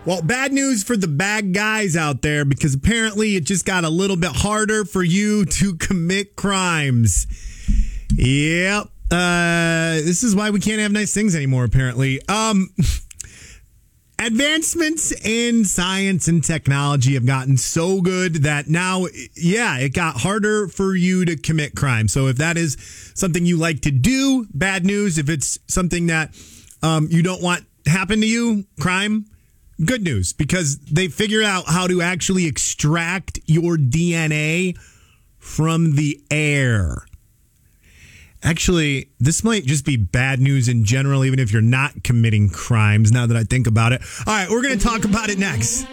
Well, bad news for the bad guys out there, because apparently it just got a little bit harder for you to commit crimes. Yep. This is why we can't have nice things anymore, apparently. Advancements in science and technology have gotten so good that now, it got harder for you to commit crime. So if that is something you like to do, bad news. If it's something that you don't want happen to you, crime, good news, because they figured out how to actually extract your DNA from the air. Actually, this might just be bad news in general, even if you're not committing crimes, now that I think about it. All right, we're going to talk about it next.